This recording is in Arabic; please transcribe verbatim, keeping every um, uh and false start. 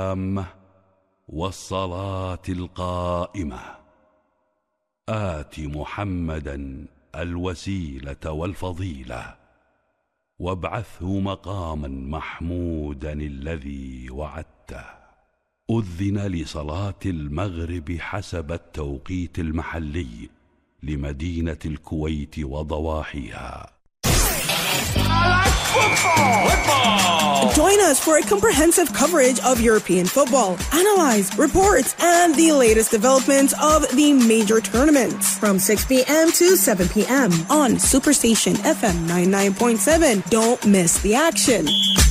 التامة والصلاة القائمة آت محمدا الوسيلة والفضيلة وابعثه مقاما محمودا الذي وعدته. أذن لصلاة المغرب حسب التوقيت المحلي لمدينة الكويت وضواحيها. Join us for a comprehensive coverage of European football, analyze, reports, and the latest developments of the major tournaments from six p.m. to seven p.m. on Superstation F M ninety-nine point seven. Don't miss the action.